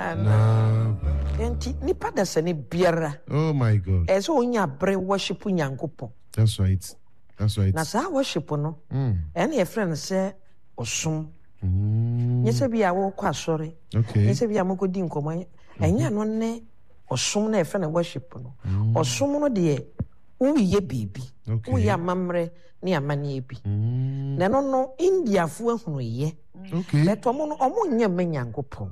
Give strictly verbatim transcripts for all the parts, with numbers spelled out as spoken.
Enti nipa da sene biara. Oh my God. Eso onya bre worship Nyankopon. That's right. That's right. Na sa worship no. Mm. Ene ye friend say osom. Mm. Nyese bia wo kwa sori. Okay. Nyese bia mokodi nkomo. Enya no ne osom na ye friend worship no. Osom no de uye bibi. Okay. Uye amamre ni amane bi. Mm. Na no no India fu ehunu ye. Okay. Let omo no omo nya me Nyankopon.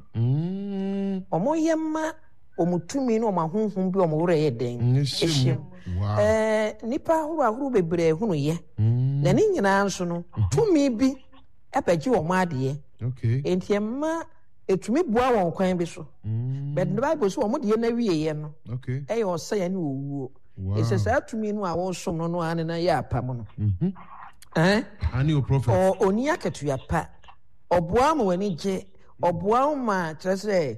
Mm. Omo ye ma omutumi no omahunhun bi omo wure ye den. Ehim. Wow. Eh nipa huru ahuru bebre ehunu ye. Na ni nyina nso no tumi bi epeji omo ade. Okay. Enti emma etumi bua won kwan bi so. But the Bible so omo de na wiye ye no. Okay. E yo say ya ni owuo. Wow. Ese sa tumi no a wo som no no ane na ya apam no. Mhm. Eh? Ani o prophet. O oni aketu ya pa. Oboa ma wani je. Oboa ma kire se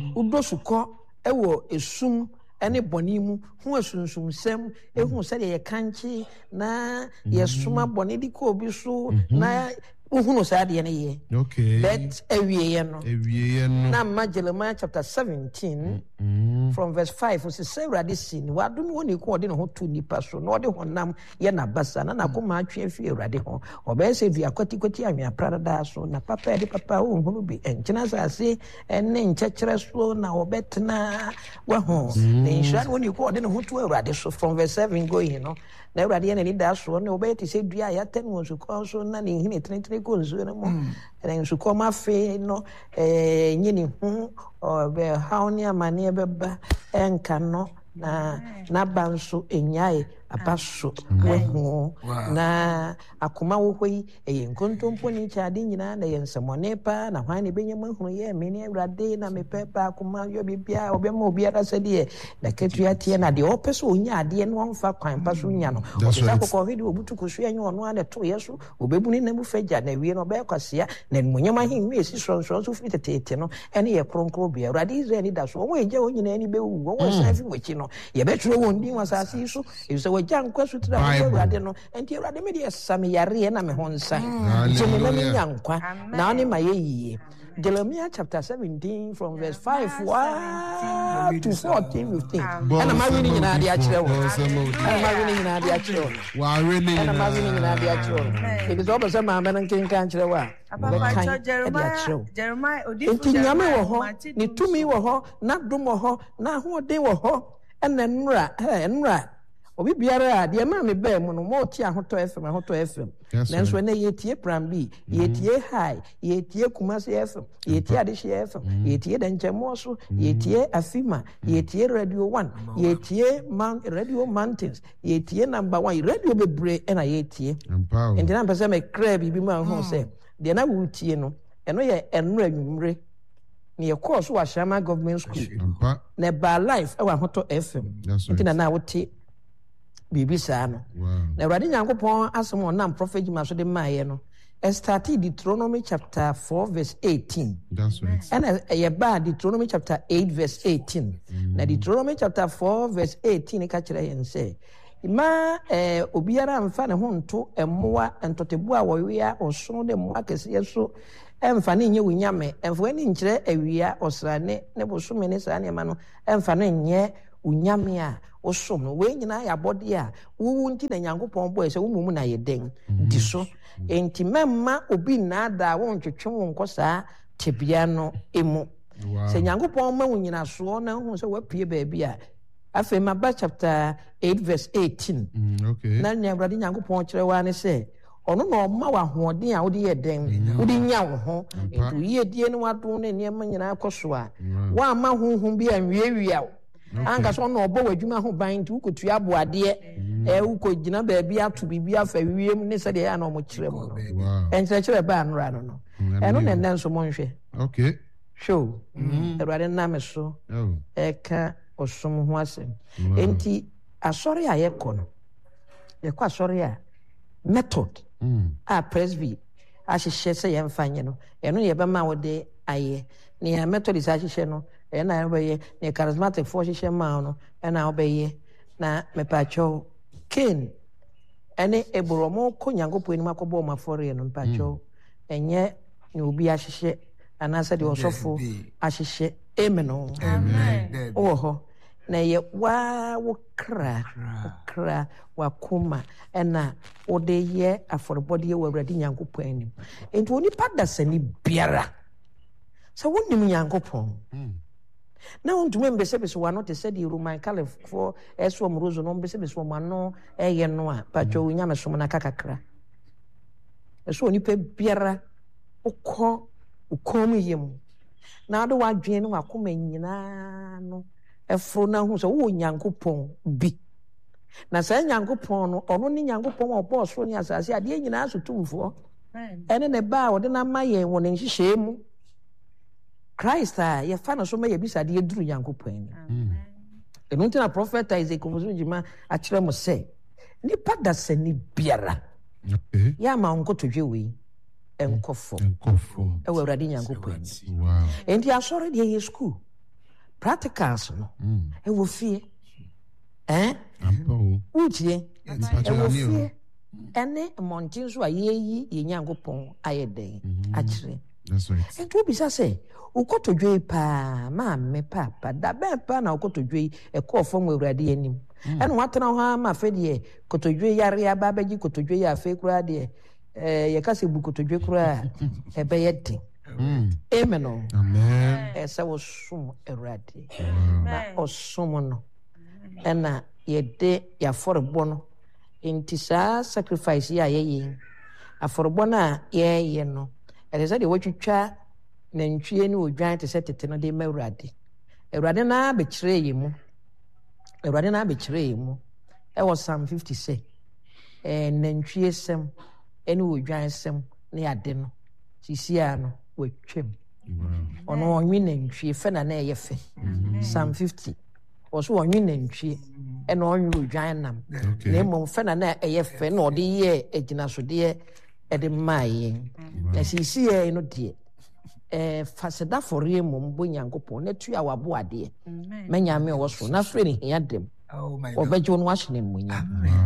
udosuko ewo esum ene boni mu hu asunsum sem ehu se de ye kanchi na ye suma boni di ko bi so na uhunu sa de ne ye. Okay. But ewiye no. Ewiye no. Na ma Jeremiah chapter seventeen Mm. from verse five we say radi sin wa dum woni ko de no ho to nipa so no de honam ye na basa na na ko ma atwe afie radi ho obe se dua kwati kwati anwa prada so na papa de papa o hunu bi enchina sa se enne nchekere so na obetena wa ho na insha woni ko de no ho to radi so from verse seven going you know na radi ye ni da so na obeti se dua ya ten wo so ko so na ni hini tene ko nzu na mo na nsu ko ma fe no eh nyini hu obe hauni amane beba enka no na na banso enyae abaso wehu na akoma wo hoi eye nkontompo ni chade nyina na ye nsemone pa na hwan ne benyam hunu ye me ne awrade na me pepa akoma yo bibia obema obiara sede na ketua tie na de opeso onya ade no onfa kwan pa so nya no obisa kokko hwede obutu kosu enye ono ane to yeso obebuni na mu fagya na wie no be kwasea na munyama hin we si so so so fiti tete no ene ye kronkro bia awrade Israel da so wo eje onyina ani be wu wo safi wachi no ye betro wo ndi wasasi so e Jan kwasu tra awrade no enti awrade me de same yare na me ho nsan jemi na me nyankwa na oni maye Jeremiah chapter seventeen from verse five wow, to fourteen fifteen ana ma wini nyina de akire wo ana ma wini nyina de akire wo wa wini ana ma wini nyina de akire wo because obo se ma me nan kinkan akire wo Papa Jeremiah Jeremiah odifu nyame wo ho ni tumi wo ho na dum wo ho na hoden wo ho ana nura eh nura obi biara de ma me ba mu no mo ti ahoto F M ahoto F M nanso na yetie Pram B yetie High yetie Kumasi F M yetie Adehye F M yetie Danchemo so yetie Afima yetie Radio one yetie Man Radio Mountains yetie number one radio bebre na yetie enti na mpese me crab bi ma ho se de na wutie no eno ye enro anwumre na ye course wa Shama Government School na ba life e wa ahoto F M enti na na wotie bibi saa no na awrade Nyankopon asem onam prophet Jima so de maaye no e started Deuteronomy chapter four verse eighteen. That's right. And e ba Deuteronomy chapter eight verse eighteen. Mm. Na Deuteronomy chapter four verse eighteen ka kire yen say ma eh obiara mfa ne ho nto emmoa entotebu a woyea osono de mo akese so emfa ne nye wunyame emfa ne nkire awia osrane ne bosome ne saa ne ma no emfa ne nye unyame a osom no we nyina ya body a wu nti na Nyankopon boy se wo mumu na ye den di so enti memma obi na da wo ntwetwe wo nkosa tebia no emu se Nyankopon ma wo nyina so na hu se wapie ba bia afa ma ba chapter eight verse eighteen mm, okay na nyawrade Nyankopon kire wa ne se ono na oma wa hoden a wo de ye den wo de nya wo ho enti ye die no wado ne ne ma nyina akoso a wa ma honhom bi anwiewia anga so no obo wadwuma ho ban nti ukotua aboade e ukogina ba bia ato bibia fa wiem ne se de ya na omo kire mo enkyere kire ba anura no no eno ne ndan so monhwe okay show erware na me so e ka osom ho asem enti asori a ye ko no ye kwa asori a method a presby a hyehyɛ sɛ ye mfanye no eno ye ba ma wo de aye ne ya method is a hyehyɛ no e na obeye ne charismatic for hyehyɛ ma no e na obeye na mepacho ken ene eboromo ko Nyankopon ni makobo ma fore no mepacho enye ne obi a hyehyɛ anaasɛ deɛ ɔsɔfo ahyehyɛ amen o Amen. wɔ hɔ na yɛ waa wo kra wo kra wakoma ɛna wode yɛ afɔrebɔdeɛ wɔ Awurade Nyankopɔn anim enti onipa da sani biara sɛ wonim Nyankopɔn na wontumi mbɛsɛbɛsɛ wano te sɛ deɛ Roman Caliph-foɔ ɛso ɔmo roso no mbɛsɛbɛsɛ ɔmo ano ɛyɛ no a patwa onyame som na kakakra ɛso onipa biara wokɔ wokɔm yɛ mu na wode wadwene no wakoma nyinaa no ɛforo na hu sɛ wowɔ Nyankopɔn bi na sɛ Nyankopɔn no ɔno ne Nyankopɔn a ɔbɔɔ soro ne asase adeɛ nyinaa so tumfoɔ ɛne ne ba a ɔde no ama yɛn wɔ ne nhyehyɛe mu Christ a yɛfa no so ma yɛbisa adeɛ duru Nyankopɔn ni ɛno nti na prophet Isaac Ofosu Gyima akyerɛ mo sɛ nipa da sani biara yɛama wo nkotodwe wei ɛnkɔfo ɛwɔ Awurade Nyankopɔn ni enti asɔre deɛ yɛ school practicals no ɛwɔ fie eh utie ɛwɔ fie ɛne mmɔnten so a yɛyi yɛ Nyankopɔn ayɛ dɛn akyerɛ enti wobisa sɛ ukotodwe paa maame papa da bɛn paa na ukotodwe ɛkɔɔ fam Awurade anim ɛna watena hɔ ama afɛ deɛ kotodwe yare aba bɛgye kotodwe yɛ afɛ koraa deɛ ɛɛ yɛka sɛ bu kotodwe koraa ɛbɛyɛ den amen o ɛsɛ wɔsom Awurade na ɔsom no ɛna yɛde yɛafɔrebɔ no nti saa sacrifice yi a yɛyɛ afɔrebɔ no a yɛyɛ no ɛsɛ sɛ deɛ wɔtwitwa nantwie ne odwan te sɛ tete no de ma Awurade Awurade na abɛkyerɛ yɛ mu Awurade na abɛkyerɛ yɛ mu ɛwɔ Psalm fifty sɛ ɛɛ nantwie sɛm ɛne odwan sɛm ne ade no sisia no watwam ɔno ɔnwe nantwie fɛ na na ɛyɛ fɛ Psalm fifty ɔso ɔnwe nantwie ɛna ɔnwe odwan nam na mmom fɛ na na ɛyɛ fɛ na ɔde yɛ agyinasodeɛ ɛde maa yɛn na sisia no deɛ eh faseda fɔre mom bo Nyankopɔn na tu a wabo ade manya me wo so na frɛ ne hia dem obɛgye no ahye mu nya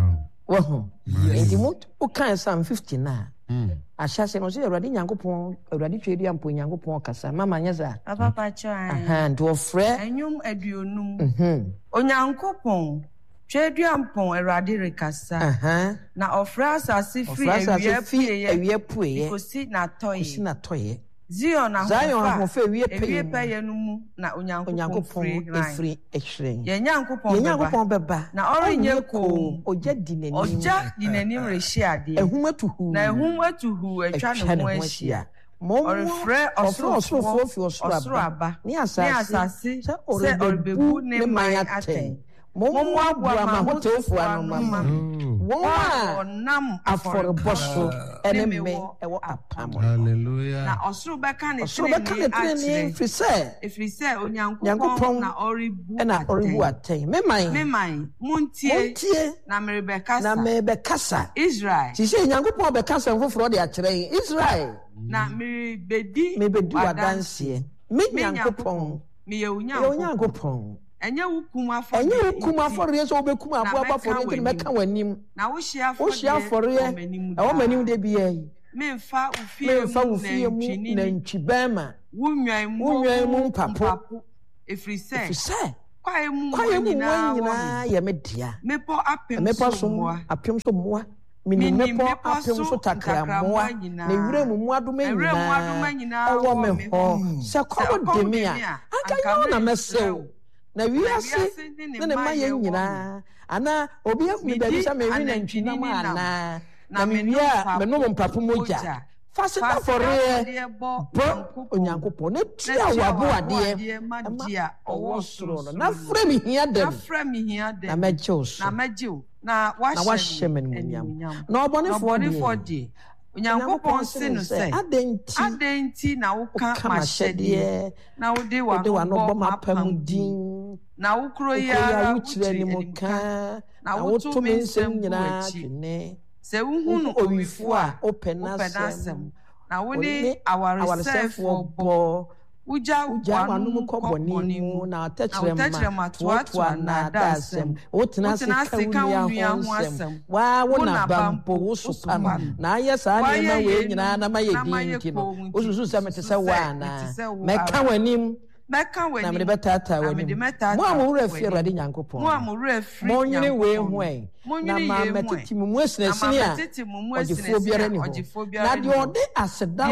wo ho enti mo o kan Psalm fifty na ahya se no so Awurade Nyankopɔn Awurade twedi ampo Nyankopɔn kasa mama nya za papa chan aha ndo frɛ enyum aduonum mhm Onyankopɔn twedi ampo Awurade rekasa aha na ofra asase free awia pie awia pue kosi na toye kosi na toye Zion na hofa ewie peye no mu na Onyankopɔn efiri ehwren ye Nyankopɔn ye Nyankopɔn bɛba na ɔrenye ko oja di nanim oja di nanim rehia de ehum atuhu na ehum atuhu atwa no ho ahia ɔrefrɛ ɔsorofo fi ɔsoro aba ne asase sɛ ɔrebebu ne man atɛn momo aboa ma hotefo anoma wɔn a ɔnam afɔrebɔ so ɛne me ɛwɔ apam hallelujah na ɔsoro bɛka ne tene firi sɛ efiri sɛ Onyankopɔn na ɔrebu ɛna ɔrebu atɛn me man me man muntie na merebɛkasa na merebɛkasa Israel ti sɛ Nyankopɔn bɛkasa foforɔ de akyerɛ Israel na merebɛdi merebɛdi wadanseɛ me Nyankopɔn me yɛ Onyankopɔn enye wukum afọ enye wukum afọ re so obekum abo abo afọ re meka wanim na wo hia afọ wo hia afọ re e wo manim de bia yi memfa ufie memfa ufie mu na ntwibama wunwan mu wunwan mu papo efiri sɛ efiri sɛ kwae mu kwae mu nyina ye media mepo apem mepo so apem so moa mini mepo apem so takra moa na wura mu mu adoma nyina ɛwɔ me ho sɛ kɔbɔ de me a aka yo na mesew na wiase na ne maye nyina ana obi ahunu da bisa me wi na ntwina ma ana na me wi a me no mpapo moja fasita fore bo Onyankopɔn na tia wabo ade madia ɔwɔ soro no na frɛ me hia dem na frɛ me hia dem na magyew so na magyew na wahyɛ me nyam na ɔbɔnefo de Onyankopɔn se no sɛ adenti adenti na woka mahyɛdeɛ na wode wano mapam din na wokuro ya wukyerɛ ni mu ka na woto me nsɛm nyinaa twene sɛ wuhunu owifo a opɛ n'asɛm na wode awaresɛfoɔ bɔ uja uja wanu ko boni mu na tetrema toa na dasem wotena se kawuya ho asem wa wona bampo wosopam na aye saa ne ma we nyina na ma ye dinki no osusu se mete se wa na meka wanim meka wanim na me betata wanim mo amuru afie Awurade Nyankopon mo amuru afie mo nyine we ho na ma metiti mu asnasini a ogifo biara ni ho na de ode aseda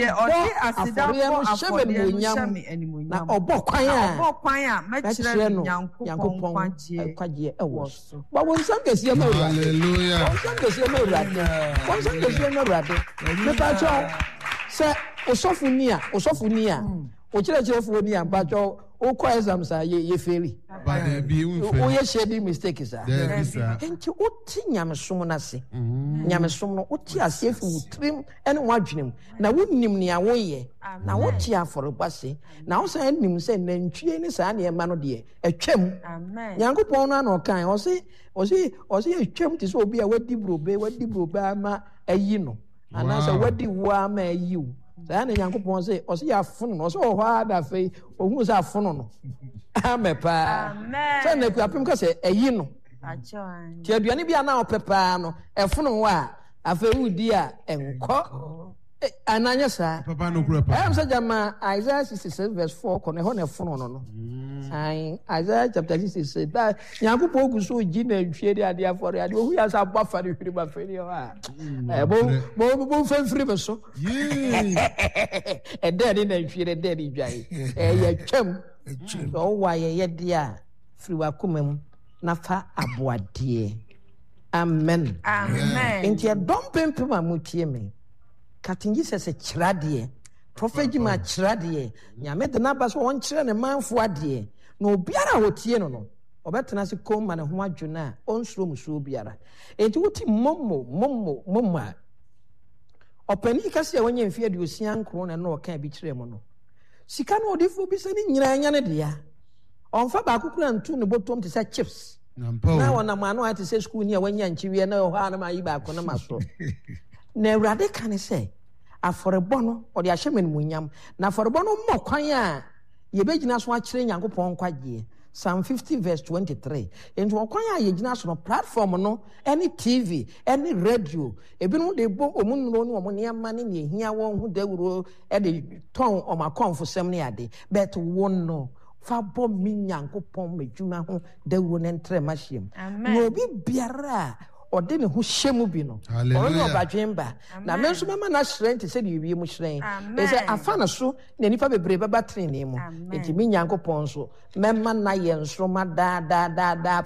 bo afore mu nyam na obo kwan a obo kwan a mekire Nyankopon kwagye ewo so ba won san kesi ma Awurade hallelujah won san kesi ma Awurade won san kesi ma Awurade me pa cho se osofu ni a osofu ni a o kire kire fu ni a ba cho o kwa exam sa ye ye feli ba de bi unfe o ye shedi mistake sa there is a enti o ti nyamesom na se nyamesom no o ti ase fu trim ene wadwenem na wonnim ne awoye na wo ti aforeba se na wo san nim se nantwie ni sa na e ma no de atwam amen Nyankopon na na okan o se o se o se atwam ti so obi a wadi brobe wadi brobe ama ayi no ana se wadi wo ama ayi wo saa ne Nyankopon se o se ya fono no o se o ho ada fe ohun se afono no amepa amen se na ku apem ka se ayi no ajoan ti aduane bia na opepa no efono wo a afa wudi a enko ananya sa papa no kura pa am sa jama Isaiah sixty-six verse four ko ne ho na efono no no ai Isaiah chapter sixty-six da Nyankopon guso gi na nhwie de ade afore ade ohu ya sa ba fa de hwiri ba feri ho a e bo bo bo fanfiri be so ye e de de na nhwie de de dwai e ya twam so wa ye ye de a firi wa komam na fa aboade amen amen enti e dom pempem a mutie me katingi sese kirade prophet ma kirade nyame de na ba so won kire ne manfo ade no obiara hotie no no obetena se koma ne ho adwuna onsuro muso obiara enti wuti mommo mommo momma opani kase a wanya mfie de osia nkro na no oka bi kire mo no sika no odifo bi se ni nyina anya ne de ya onfa ba akukura ntu ne botom te se chips na wona ma no ate se school ni a wanya nchiwie na ho ana ma yi ba ko na maso na Awurade kan se aforebo no ode ahyemenu munyam na aforebo no mo kwan a ye begina so a kire Nyankopon kwagye Psalm fifty verse twenty-three enti okwan a ye gina so no platform no any T V any radio ebinu de bo omunuro ni omo ne ama ne ne hia won hu dawuro e de ton o makonfo sem ne ade but won no fa bo mi Nyankopon medwuma ho dawuro ne ntre mahiem na obi biara ode ne ho hyemu bi no ono obadwemba na menso mama na strength se de wie mu strength e se afa na so na nipa bebre baba trene mu enti mi Nyankopon so memma na ye nsroma da da da da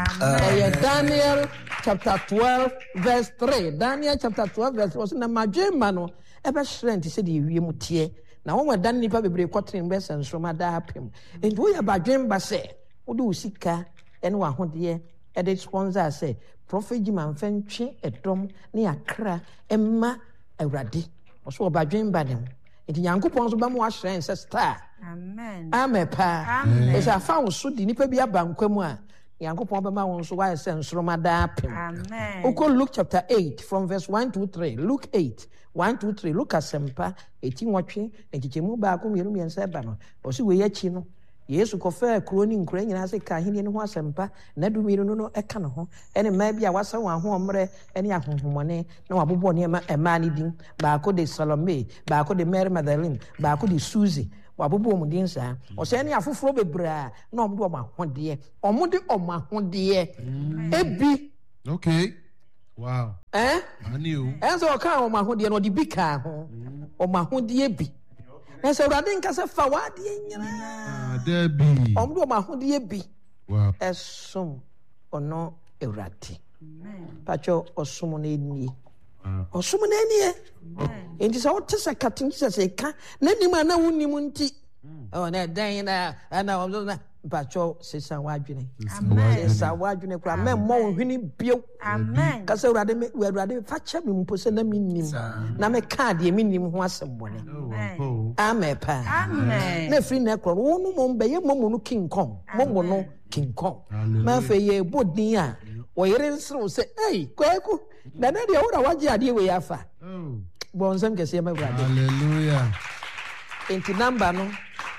e Daniel chapter twelve verse three Daniel chapter twelve verse three so na madwemba no e be strength se de wie mu tie na won wadan nipa bebre kotrene be se nsroma da apem enti wo ya badwemba se wo de usika ene wa hode e de sponsor se prophet Jiman fentwe edom ne akra emma Awurade oso obadwen ba dem enti Nyankopon so ba mo ahyen se star amen amen pa amen esa fa wo so di nipa bi abankwamu a Nyankopon ba ma won so wa se nsroma da apem amen oko Luke chapter eight from verse one to three Luke eight one to three Luke asempa eti nwotwe ekichemu ba ko mienu miensa ba no oso we yachi no Yesu kofa kroni nkura nyina se ka hene ne ho asempa na dumiro no no eka no ho ene ma bia wasa wan ho omre ene ahonhomone na wabobo ne ma ema ne din ba ko de Salome ba ko de Mary Magdalene ba ko de Susie wabobo mu din sa o se ne afoforo bebra na omdo oma hode omde oma hode ebi okay wow eh ani o enso o ka oma hode no de bi ka ho oma hode bi Ese Awurade nkasa fa wade nyina. Ah, there be. Omdo ma hode bi. Wow. Esom ono Awurade. Amen. Pacho osom na enie. Ah. Osom na enie. Amen. Enti sa wote sa katin se ka na nim na wonim nti. Oh na dan na ana na pacho sesa wadwene. Amen. Sesa wadwene kura me mo hwini bio. Amen. Kasa Awurade me Awurade fa cha me mpo se na minnim. Na me ka de minnim ho asembone. Amen. Amen pa. Amen. Na free na kro wo no mo be ye mo mo no King Kong. Mo mo no King Kong. Ma fe ye bodin a wo yere nsro se ei kwaku na na de wo na waje ade we yafa. Oh. Bon sam kese ma Awurade. Hallelujah. Enti number no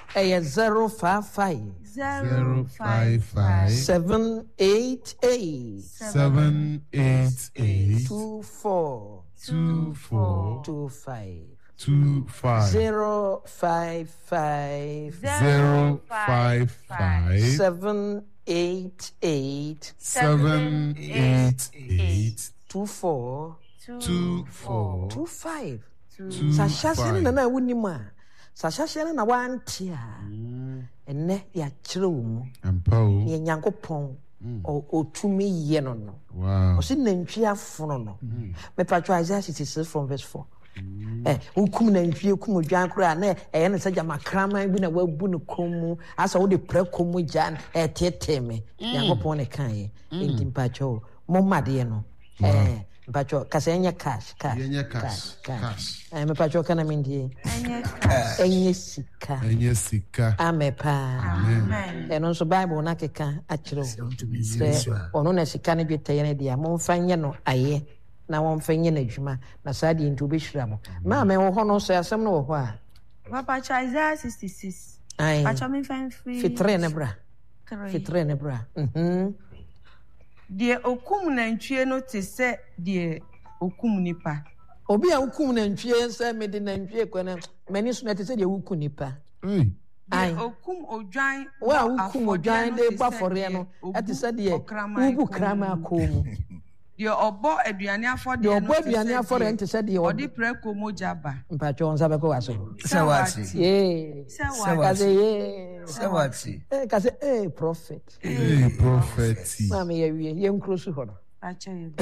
ɛyɛ zero five five zero five five seven eight eight seven eight eight two four two four two five two five zero five five zero five five seven eight eight seven eight eight two four two four two five. two Sashashe na five. na wunimu a sashashe na wante a enne ya kyerɛ wo mu Ampo. ye Nyankopɔn o otumi ye no no Wow. o si nantwi afono no me patro Isaiah sixty-six from verse four eh wokum nantwi kum odwan kora na ɛyɛ ne sɛ gyama kraman bi na wabu ne komu asa wo de pra komu gyan eh tete me Nyankopɔn ne kan ye enti patro mo made no eh patro kasa enye cash cash Enye cash, cash. eh me patro kana mindi Enye cash. enye sika Enye sika. amepa Amen. ɛno nso bible na keka akyerɛ wo sɛ ɔno na sika no dwetɛyɛ no deɛ momfa nyɛ no ayɛ na wɔmfa nyɛ no adwuma na saa deɛ nti wobɛhyira mo maame wɔ hɔ no sɛ asɛm no wɔ hɔ a Papa cha Isaiah sixty-six. Aye. Pacha me fan free. fitere ne bra Three. fitere ne bra mhm Die okum nantwie no te sɛ die okum nipa. obi a wokum nantwie sɛ mede nantwie kɔ no m'ani so na ɛte sɛ deɛ woku nipa Hey. Aye. Die okum odwan. wo a wokum odwan de bɔ afɔreɛ no ɛte sɛ deɛ wobu krama akɔɔ mu Die ɔbɔ aduane afɔdeɛ deɛ ɔbɔ aduane afɔreɛ nte sɛ deɛ ɔde prɛko mogya ba. mpatwɛ wo nsa bɛkɔ wa so Sɛ wate. Yee. Sɛ Kase wate. yee. Sɛ wate. Eh, kase eh prophet. Hey, prophet. Mama ye wie ye nkro su hɔ no. Pacha ye.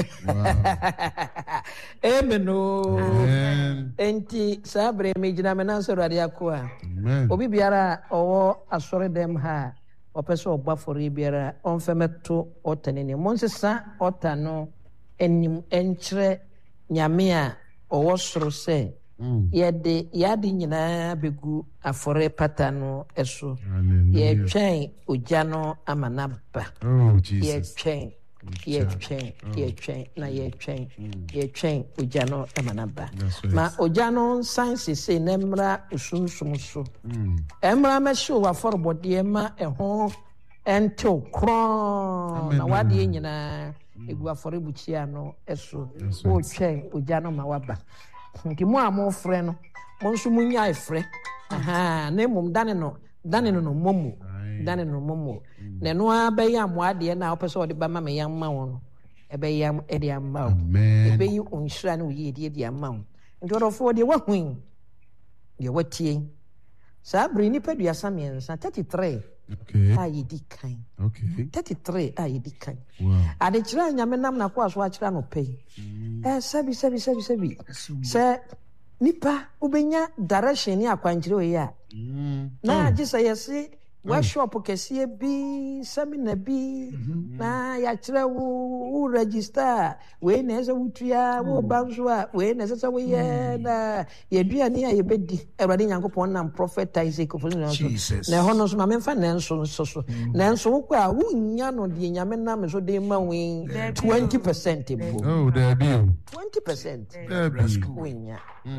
Wow. Amen o. Amen. Enti saa bre me gyina me nan sɛ Awurade akɔ a. Amen. Obi biara a ɔwɔ asɔre dem ha a ɔpɛ sɛ ɔbɔ afɔre biara ɔmfa mɛto ɔta ne nim. Monsesa ɔta no anim ɛnkyerɛ Nyame a ɔwɔ soro sɛ Mm. yɛde yɛade nyinaa bɛgu afɔre pata no so. Hallelujah. Yɛtwɛn ogya no ama n'aba. Oh, Jesus. Yɛtwɛn yɛtwɛn yɛtwɛn na yɛtwɛn yɛtwɛn ogya no ama n'aba. That's right. Ma ogya no nsan sese na mmra osumsum so. Mm. Mmra mɛhyew w'afɔrebɔdeɛ ma ɛho ɛntew korɔn na wadeɛ nyinaa egu afɔrebukyia no so. That's right. Wotwɛn ogya no ma waba. Nti mo a mo frɛ no mo nso mo nya efrɛ. Aha na mmom dane no dane no no momo. Aye. Dane no momo. Na no abɛyɛ amoadeɛ na wopɛ sɛ ɔde ba ma me yam ma wo no. Ɛbɛyɛ ɛde amma wo. Amen. Ɛbɛyi onhyira ne oyi edi edi amma wo. Nti ɔdɔfo deɛ wahu deɛ watie. Saa bere nipa duasa mmiɛnsa thirty-three Okay. a yɛdi kan. Okay. thirty-three a yɛdi kan. Wow. Adekyerɛ a Nyame nam n'akoa so akyerɛ no pɛ yi. Eh sɛbi sɛbi sɛbi sɛbi. Sɛ nipa wobɛnya direction ne akwankyerɛ oyi a Mm. na agye sɛ yɛse workshop kɛseɛ bi seminar bi na yɛakyerɛ wo wo register a wei na ɛsɛ wotua woba nso a wei na ɛsɛ sɛ woyɛ na yɛaduane a yɛbɛdi Awurade Nyankopɔn nam prophet Isaac ofo no so Jesus. na ɛhɔ no so ma memfa nanso nso so nanso wokɔ a wonnya no deɛ Nyame nam so de ma wo twenty percent mpo Oh, there be you. twenty percent There be. wonya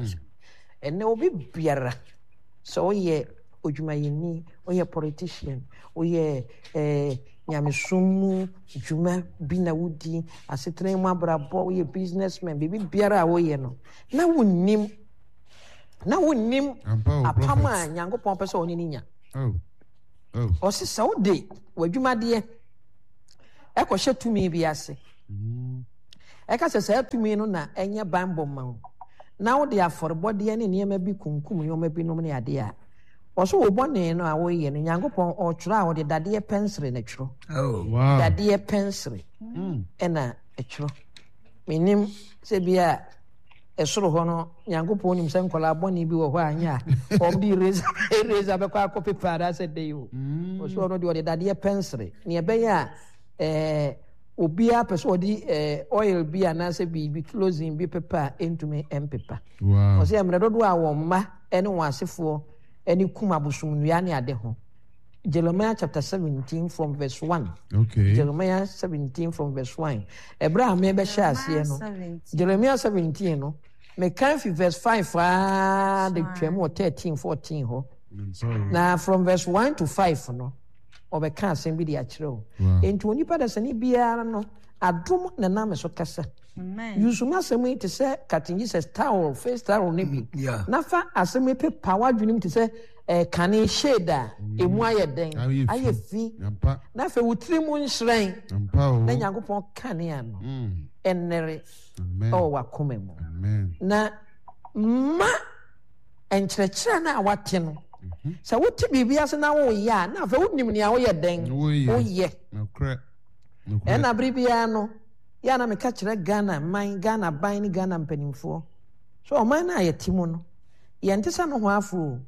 ɛnɛ obi biara sɛ woyɛ odwumayɛni woyɛ politician woyɛ eh, nyamesom mu dwuma bi na wodi asetena mu abrabɔ woyɛ businessman biribi biara a woyɛ no na wonnim na wonnim Ampa o, apam a prophet. Nyankopɔn pɛ sɛ ɔne ne nya Oh. Oh. ɔse sɛ wode w'adwumadeɛ ɛkɔhyɛ tumi bi ase Mm. ɛka sɛ saa tumi no na ɛnyɛ banbɔ ma wo na wode afɔrebɔdeɛ ne nneɛma bi kunkum nneɛma bi nom ne adeɛ a ɔso wo bɔne no a woyɛ no Nyankopɔn ɔtwerɛ a wɔde dadeɛ pɛnsere na twerɛ Oh. Wow. dadeɛ pɛnsere Mm. ɛna ɛtwerɛ menim sɛ bi a ɛsoro hɔ no Nyankopɔn nim sɛ nkɔlaa bɔne bi wɔ hɔ a nyɛ a ɔmde erase erase abɛkɔ akɔ pepaada sɛ de yi o ɔso ɔno deɛ ɔde dadeɛ pɛnsere ne ɛbɛyɛ a ɛɛ obiara pɛ sɛ ɔde ɛɛ oil bi anaasɛ biribi closing bi pepa a ɛntumi ɛmpepa Wow. ɔsɛ mmerɛ dodoɔ a wɔn mma ne wɔn asefoɔ ne kum abosomnnua ne ade ho Jeremiah chapter seventeen from verse one Okay. Jeremiah seventeen from verse one ɛberɛ a mebɛhyɛ aseɛ no Jeremiah seventeen no mekan fi verse five faa de twam wɔ thirteen fourteen hɔ na from verse one to five no ɔbɛka asɛm bi de akyerɛ o enti onipa da sɛ ne biara no adom na nam so kasa yusuma asɛm yi te sɛ Captain Jesus towel face towel ne bi na fa asɛm yi pepa wadwene mu te sɛ eh, kane shade a emu ayɛ den ayɛ fi na afei wo tiri mu nhyerɛn na Nyankopɔn kanea no ɛnnɛre ɛwɔ wakoma mu na ma nkyerɛkyerɛ no a wate no sɛ wote biribi ase na woyɛ a na afei wonim nea woyɛ den woyɛ ɛna bere biara no yɛ na meka kyerɛ Ghana man Ghana ban ne Ghana mpanimfoɔ so ɔman no a yɛte mu no yɛnte sɛ no ho afo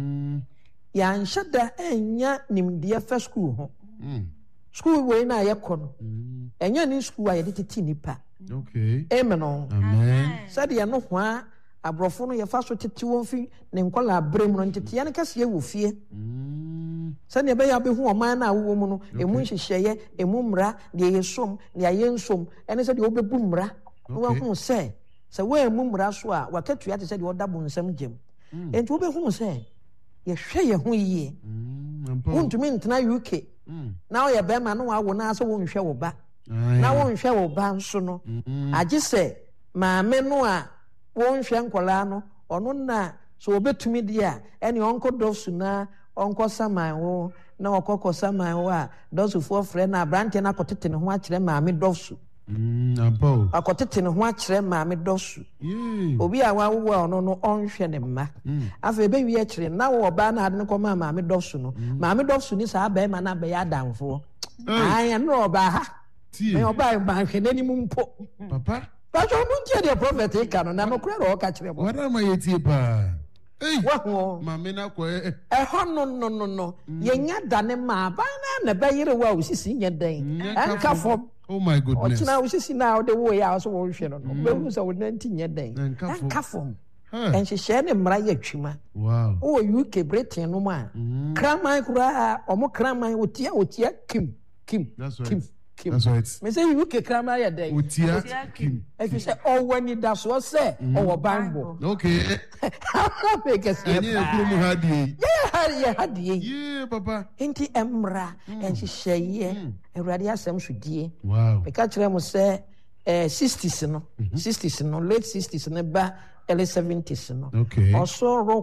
yɛanhyɛ da ɛnya nimdeɛ fa school ho school wei no a yɛkɔ no ɛnyɛ ne school a yɛde tete nipa amen no sɛdeɛ no ho a aborɔfo no yɛfa so tete wɔn fi ne nkɔla abrɛ mu no nteteɛ no kɛseɛ wɔ fie sɛdeɛ ɛbɛyɛ abɛhu ɔman no a wowɔ mu no ɛmu nhyehyɛeɛ ɛmu mmara deɛ yɛsom deɛ ayɛ nsom ɛne sɛ deɛ wobɛbu mmara na woahu sɛ sɛ woammu mmara so a wakatua te sɛ deɛ ɔda bonsam gyam enti wobɛhu sɛ yɛhwɛ yɛ ho yie wontumi ntena U K na woyɛ bɛrima na wawo na sɛ wonhwɛ wo ba na wonhwɛ wo ba nso no agye sɛ maame no a wonhwɛ nkɔlaa no ɔno na so obɛtumi deɛ a ɛne ɔnkɔ dɔfso na ɔnkɔ saman wo na ɔkɔkɔ saman wo a dɔsofoɔ frɛ na aberanteɛ no akɔtete ne ho akyerɛ maame dɔfso akɔtete ne ho akyerɛ maame dɔfso obi a wawowo a ɔno no ɔnhwɛ ne mma afei ɛbɛwie akyerɛ na wɔ ɔbaa no ade no kɔmaa maame dɔfso no maame dɔfso ni saa bɛrima no abɛyɛ adamfoɔ ayɛ no ɔbaa ha ɔbaa mahwɛ n'anim mpo Pastor Muntia the prophet e kanu na no kura ro ka kire mo. Wada ma yetie pa. Eh. Wa ho. Mame na ko e. E ho no no no no. Ye nya dane ma ba na na ba yire wa osisi nya dan. Anka fom. Oh my goodness. Ochina osisi na de wo ya so wo hwe no no. Be hu so wo nanti nya dan. Anka fom. En hye ne mra ya twima. Wow. O U K Britain no ma. Kraman kura omo kraman otia otia kim kim. That's right. Kim. Kim. That's right. Me say you ke krama ya dey. Utia Kim. If you say oh when you da so say oh Bible. Okay. Make us say. Any ekuru hadi. Yeah, yeah hadi. Yeah, papa. Enti emra en hyehyeye. Awurade asem hwedie. Wow. Me ka kire mo say eh sixties no. sixties no, late sixties no ba early seventies no. Okay. Also